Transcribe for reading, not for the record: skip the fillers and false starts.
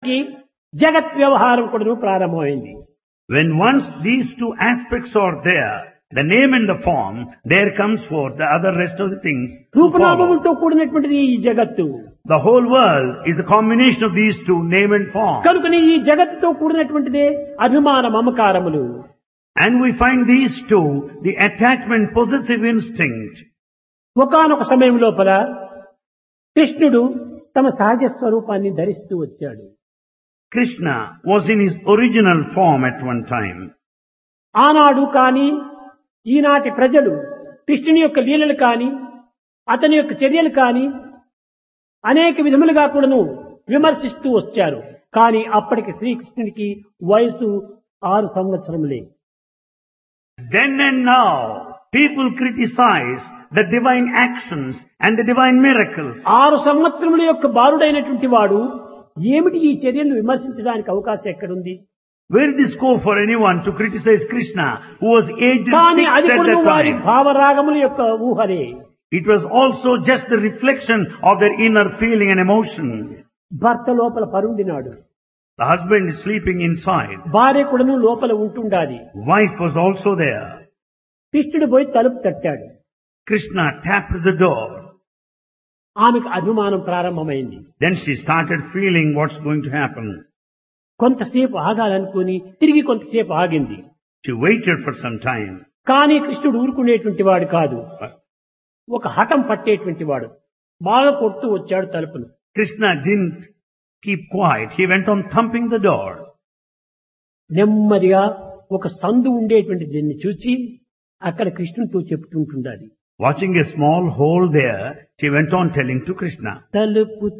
జగత్ వ్యవహారం కూడా ప్రారంభమైంది. When once these two aspects are there, the name and the form, there comes forth the other rest of the things to follow. రూపనామములతో కూడినటువంటిది ఈ జగత్తు. The whole world is the combination of these two, name and form. కనుకనే ఈ జగత్తుతో కూడినటువంటిదే అభిమాన మమకారములు. And we find these two, the attachment, possessive instinct. ఒకానొక సమయం లోపల కృష్ణుడు తమ సహజ స్వరూపాన్ని ధరిస్తూ వచ్చాడు. Krishna was in his original form at one time. ఆనాడు కాని ఈనాటి ప్రజలు కృష్ణుని యొక్క లీలలు కాని అతని యొక్క చర్యలు కాని అనేక విధములుగా కూడాను విమర్శిస్తూ వచ్చారు. కానీ అప్పటికి శ్రీకృష్ణునికి వయసు 6 సంవత్సరములే. Then and now, people criticize the divine actions and the divine miracles. 6 సంవత్సరముల యొక్క బాలుడైనటువంటి వాడు ఏమిటి ఈ చర్యలను విమర్శించడానికి అవకాశం ఎక్కడుంది? Where is the scope for anyone to criticize Krishna, who was aged 6 కానీ అది at కూడా that వారి time? భావరాగముల యొక్క ఊహరే. It was also just the reflection of their inner feeling and emotion. భర్త లోపల పరుండినాడు, The husband is sleeping inside. భార్య కూడాను లోపల ఉంటుండాలి. Wife was also there. కృష్ణుడు పోయి తలుపు తట్టాడు. Krishna tapped the door. ఆమెకు అభిమానం ప్రారంభమైంది. Then she started feeling what's going to happen. కొంతసేపు ఆగాలనుకుని తిరిగి కొంతసేపు ఆగింది. She waited for some time. కానీ కృష్ణుడు ఊరుకునేటువంటి వాడు కాదు, ఒక హఠం పట్టేటువంటి వాడు. బాగా కొడుతూ వచ్చాడు తలుపును. Krishna didn't keep quiet. He went on thumping the door. నెమ్మదిగా ఒక సందు ఉండేటువంటి దీన్ని చూచి అక్కడ కృష్ణునితో చెప్తుంటుండాలి. Watching a small hole there, she went on telling to Krishna. తలుపు